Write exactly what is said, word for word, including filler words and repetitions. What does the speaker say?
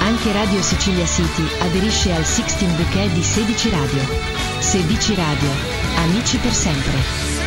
Anche Radio Sicilia City aderisce al sedici bouquet di sedici Radio. sedici Radio. Amici per sempre.